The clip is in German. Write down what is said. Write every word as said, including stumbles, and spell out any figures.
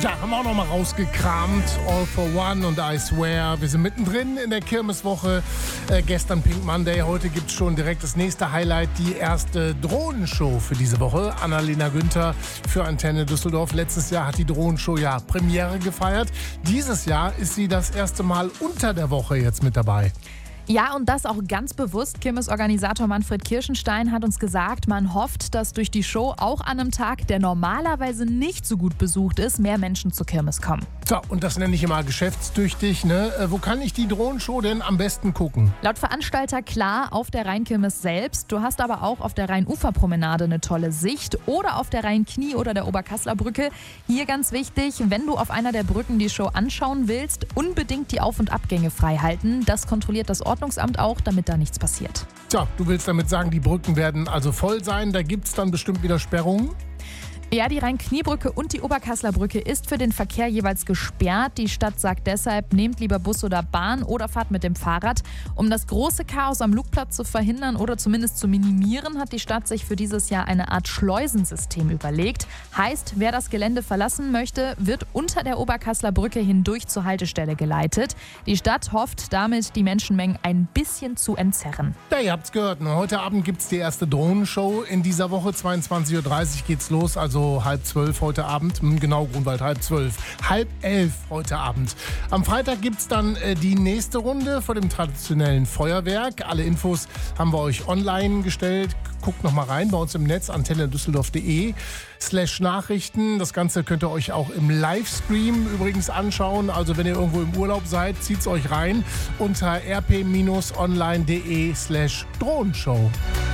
Ja, haben wir auch noch mal rausgekramt. All for One und I Swear. Wir sind mittendrin in der Kirmeswoche. Äh, gestern Pink Monday. Heute gibt es schon direkt das nächste Highlight. Die erste Drohnenshow für diese Woche. Annalena Günther für Antenne Düsseldorf. Letztes Jahr hat die Drohnenshow ja Premiere gefeiert. Dieses Jahr ist sie das erste Mal unter der Woche jetzt mit dabei. Ja, und das auch ganz bewusst. Kirmesorganisator Manfred Kirschenstein hat uns gesagt, man hofft, dass durch die Show auch an einem Tag, der normalerweise nicht so gut besucht ist, mehr Menschen zur Kirmes kommen. So, und das nenne ich immer geschäftstüchtig, ne? Äh, wo kann ich die Drohnenshow denn am besten gucken? Laut Veranstalter klar auf der Rheinkirmes selbst. Du hast aber auch auf der Rheinuferpromenade eine tolle Sicht oder auf der Rheinknie oder der Oberkassler Brücke. Hier ganz wichtig, wenn du auf einer der Brücken die Show anschauen willst, unbedingt die Auf- und Abgänge frei halten. Das kontrolliert das Ordnungsamt auch, damit da nichts passiert. Tja, du willst damit sagen, die Brücken werden also voll sein, da gibt es dann bestimmt wieder Sperrungen? Ja, die Rhein-Knie-Brücke und die Oberkassler Brücke ist für den Verkehr jeweils gesperrt. Die Stadt sagt deshalb, nehmt lieber Bus oder Bahn oder fahrt mit dem Fahrrad. Um das große Chaos am Lugplatz zu verhindern oder zumindest zu minimieren, hat die Stadt sich für dieses Jahr eine Art Schleusensystem überlegt. Heißt, wer das Gelände verlassen möchte, wird unter der Oberkassler Brücke hindurch zur Haltestelle geleitet. Die Stadt hofft damit, die Menschenmengen ein bisschen zu entzerren. Ja, ihr habt's gehört. Ne? Heute Abend gibt's die erste Drohnenshow. In dieser Woche zweiundzwanzig Uhr dreißig geht's los, also halb zwölf heute Abend. Genau, Grunwald, halb zwölf. Halb elf heute Abend. Am Freitag gibt's dann äh, die nächste Runde vor dem traditionellen Feuerwerk. Alle Infos haben wir euch online gestellt. Guckt noch mal rein bei uns im Netz, antennedüsseldorf.de slash Nachrichten. Das Ganze könnt ihr euch auch im Livestream übrigens anschauen. Also wenn ihr irgendwo im Urlaub seid, zieht's euch rein unter rp-online.de slash Drohnenshow.